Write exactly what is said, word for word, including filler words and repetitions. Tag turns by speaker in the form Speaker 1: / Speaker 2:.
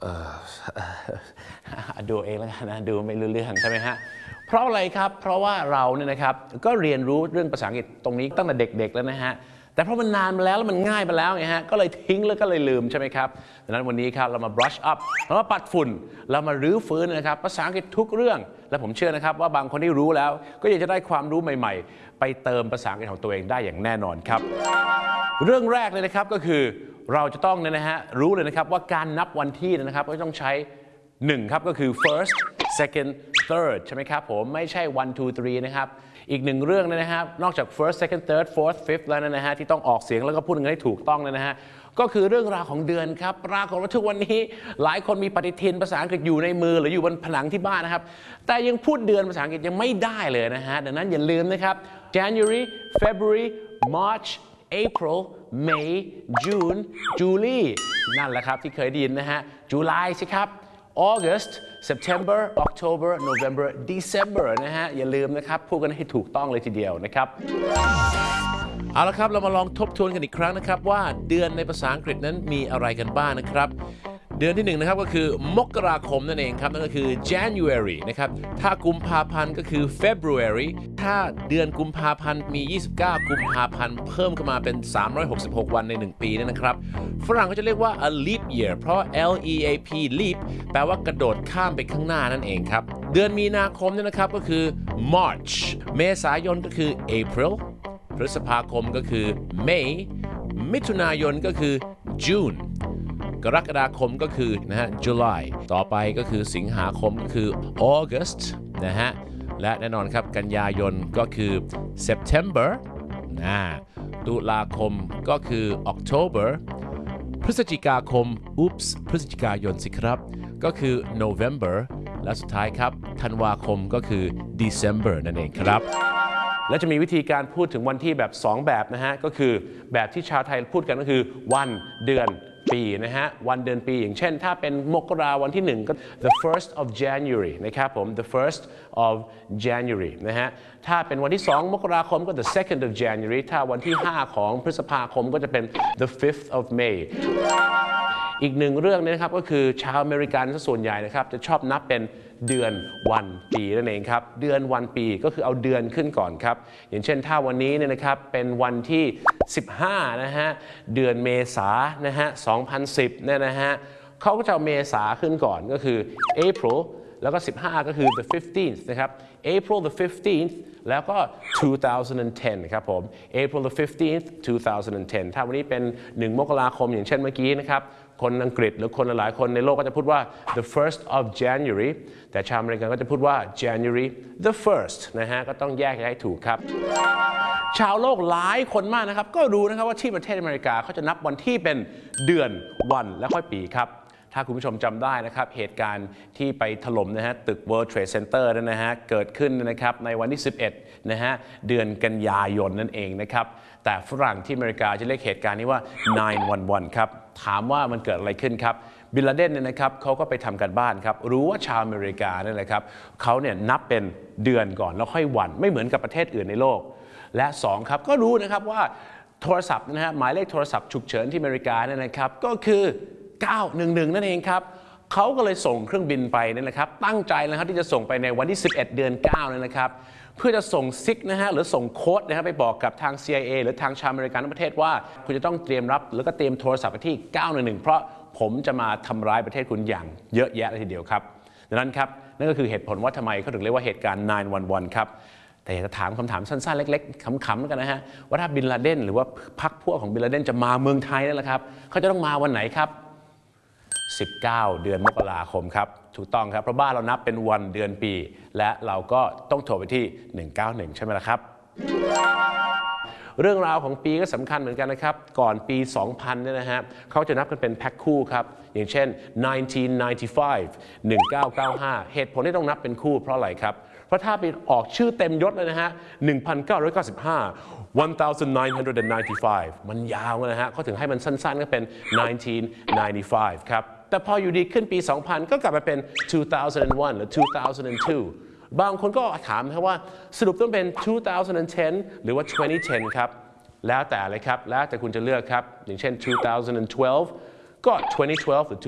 Speaker 1: ดูเองแล้วกันนะดูไม่รู้เรื่องใช่ไหมฮะเพราะอะไรครับเพราะว่าเราเนี่ยนะครับก็เรียนรู้เรื่องภาษาอังกฤษตรงนี้ตั้งแต่เด็กๆแล้วนะฮะแต่เพราะมันนานมาแล้วแล้วมันง่ายไปแล้วไงฮะก็เลยทิ้งแล้วก็เลยลืมใช่ไหมครับดังนั้นวันนี้ครับเรามา brush up เรามาปัดฝุ่นเรามารื้อฟื้นนะครับภาษาอังกฤษทุกเรื่องและผมเชื่อนะครับว่าบางคนที่รู้แล้วก็อยากจะได้ความรู้ใหม่ๆไปเติมภาษาอังกฤษของตัวเองได้อย่างแน่นอนครับเรื่องแรกเลยนะครับก็คือเราจะต้องเนี่ยนะฮะรู้เลยนะครับว่าการนับวันที่นะครับก็ต้องใช้หนึ่งครับก็คือ first second third ใช่ไหมครับผมไม่ใช่ one two three นะครับอีกหนึ่งเรื่องนะครับนอกจาก first second third fourth fifth แล้วนะฮะที่ต้องออกเสียงแล้วก็พูดกันให้ถูกต้องนะฮะก็คือเรื่องราวของเดือนครับปรากฏว่าทุกวันนี้หลายคนมีปฏิทินภาษาอังกฤษอยู่ในมือหรืออยู่บนผนังที่บ้านนะครับแต่ยังพูดเดือนภาษาอังกฤษยังไม่ได้เลยนะฮะดังนั้นอย่าลืมนะครับ January February March April May June July นั่นแหละครับที่เคยได้ยินนะฮะ July สิครับ August September October November December นะฮะอย่าลืมนะครับพูดกันให้ถูกต้องเลยทีเดียวนะครับเอาละครับเรามาลองทบทวนกันอีกครั้งนะครับว่าเดือนในภาษาอังกฤษนั้นมีอะไรกันบ้างนะครับเดือนที่หนึ่งนะครับก็คือมกราคมนั่นเองครับนั่นก็คือ January นะครับถ้ากุมภาพันธ์ก็คือ February ถ้าเดือนกุมภาพันธ์มียี่สิบเก้ากุมภาพันธ์เพิ่มขึ้นมาเป็นสามร้อยหกสิบหกวันในหนึ่งปีนั่นนะครับฝรั่งเขาจะเรียกว่า a leap year เพราะ L E A P leap แปลว่ากระโดดข้ามไปข้างหน้านั่นเองครับเดือนมีนาคมเนี่ยนะครับก็คือ March เมษายนก็คือ April พฤษภาคมก็คือ May มิถุนายนก็คือ Juneกรกฎาคมก็คือนะฮะ July ต่อไปก็คือสิงหาคมก็คือ August นะฮะและแน่นอนครับกันยายนก็คือ September นะตุลาคมก็คือ October พฤศจิกาคม Oops พฤศจิกายนสิครับก็คือ November และสุดท้ายครับธันวาคมก็คือ December นั่นเองครับและจะมีวิธีการพูดถึงวันที่แบบสองแบบนะฮะก็คือแบบที่ชาวไทยพูดกันก็คือวันเดือนปีนะฮะวันเดือนปีอย่างเช่นถ้าเป็นมกราวันที่หนึ่งก็ the first of January นะครับผม the first of January นะฮะถ้าเป็นวันที่สองมกราคมก็ the second of January ถ้าวันที่ห้าของพฤษภาคมก็จะเป็น the fifth of May อีกหนึ่งเรื่องนี้นะครับก็คือชาวอเมริกันส่วนใหญ่นะครับจะชอบนับเป็นเดือนวันปีนั่นเองครับเดือนวันปีก็คือเอาเดือนขึ้นก่อนครับอย่างเช่นถ้าวันนี้เนี่ยนะครับเป็นวันที่สิบห้านะฮะเดือนเมษานะฮะสองพันสิบเนี่ยนะฮะเขาก็จะเอาเมษาขึ้นก่อนก็คือ April แล้วก็สิบห้าก็คือ the fifteenth นะครับ April the fifteenth แล้วก็two thousand ten ครับผม April the fifteenth two thousand ten ถ้าวันนี้เป็นหนึ่งมกราคมอย่างเช่นเมื่อกี้นะครับคนอังกฤษหรือคนหลายคนในโลกก็จะพูดว่า the first of January แต่ชาวอเมริกันก็จะพูดว่า January the first นะฮะก็ต้องแยกให้ถูกครับชาวโลกหลายคนมากนะครับก็รู้นะครับว่าที่ประเทศอเมริกาเขาจะนับวันที่เป็นเดือนวันและค่อยปีครับถ้าคุณผู้ชมจำได้นะครับเหตุการณ์ที่ไปถล่มนะฮะตึก World Trade Center นั่นนะฮะเกิดขึ้นนะครับในวันที่สิบเอ็ดนะฮะเดือนกันยายนนั่นเองนะครับแต่ฝรั่งที่อเมริกาจะเรียกเหตุการณ์นี้ว่า nine one one ครับถามว่ามันเกิดอะไรขึ้นครับบิลลาเดนเนี่ยนะครับเขาก็ไปทำการบ้านครับรู้ว่าชาวอเมริกาเนี่ยนะครับเขาเนี่ยนับเป็นเดือนก่อนแล้วค่อยวันไม่เหมือนกับประเทศอื่นในโลกและสองครับก็รู้นะครับว่าโทรศัพท์นะฮะหมายเลขโทรศัพท์ฉุกเฉินที่อเมริกาเนี่ยนะครับก็คือเก้าหนึ่งหนึ่งนั่นเองครับเขาก็เลยส่งเครื่องบินไปนี่นะครับตั้งใจนะครับที่จะส่งไปในวันที่สิบเอ็ดเดือนเก้านี่นะครับเพื่อจะส่งซิกนะฮะหรือส่งโค้ดนะครับไปบอกกับทาง ซี ไอ เอ หรือทางชาวอเมริกันทั้งประเทศว่าคุณจะต้องเตรียมรับแล้วก็เตรียมโทรศัพท์ไปที่เก้าหนึ่งหนึ่งเพราะผมจะมาทำร้ายประเทศคุณอย่างเยอะแยะเลยทีเดียวครับดังนั้นครับนั่นก็คือเหตุผลว่าทำไมเขาถึงเรียกว่าเหตุการณ์nine one oneครับแต่จะถามคำถามสั้นๆเล็กๆขำๆกันนะฮะว่าถ้าบินลาเดนหรือว่าพรรคพวกของบินลาเดนจะมาเมืองไทยนั่นแหละครับเขาจะต้องมาวันไหนครับสิบเก้าเดือนมกราคมครับถูกต้องครับเพราะบ้านเรานับเป็นวันเดือนปีและเราก็ต้องโทรไปที่หนึ่งเก้าหนึ่งใช่ไหมล่ะครับเรื่องราวของปีก็สำคัญเหมือนกันนะครับก่อนปีสองพันเนี่ยนะฮะเขาจะนับกันเป็นแพ็คคู่ครับอย่างเช่นnineteen ninety-five หนึ่งเก้าเก้าห้าเหตุผลที่ต้องนับเป็นคู่เพราะอะไรครับเพราะถ้าไปออกชื่อเต็มยศเลยนะฮะหนึ่งพันเก้าร้อยเก้าสิบห้าone thousand nine hundred ninety-five มันยาวนะฮะเขาถึงให้มันสั้นๆก็เป็น nineteen ninety-five ครับแต่พออยู่ดีขึ้นปีสองพันก็กลับมาเป็นtwo thousand one หรือtwo thousand two บางคนก็ถามนะครับว่าสรุปต้องเป็นtwo thousand ten หรือว่าtwenty ten ครับแล้วแต่เลยครับแล้วแต่คุณจะเลือกครับอย่างเช่นtwo thousand twelve ก็twenty twelve หรือ